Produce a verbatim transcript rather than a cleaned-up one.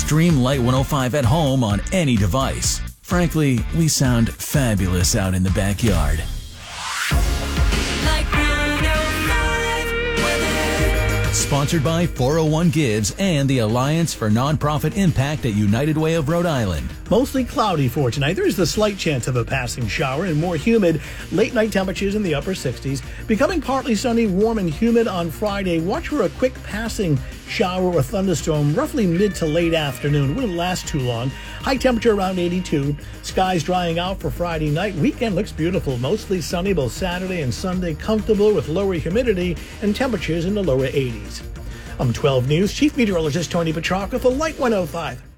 Stream Light one oh five at home on any device. Frankly, we sound fabulous out in the backyard. Sponsored by four oh one Gives and the Alliance for Nonprofit Impact at United Way of Rhode Island. Mostly cloudy for tonight. There is the slight chance of a passing shower and more humid. Late night temperatures in the upper sixties. Becoming partly sunny, warm and humid on Friday. Watch for a quick passing shower or thunderstorm roughly mid to late afternoon. Wouldn't last too long. High temperature around eighty-two. Skies drying out for Friday night. Weekend looks beautiful. Mostly sunny both Saturday and Sunday. Comfortable with lower humidity and temperatures in the lower eighties. I'm twelve News Chief Meteorologist Tony Petrarca for Light one oh five.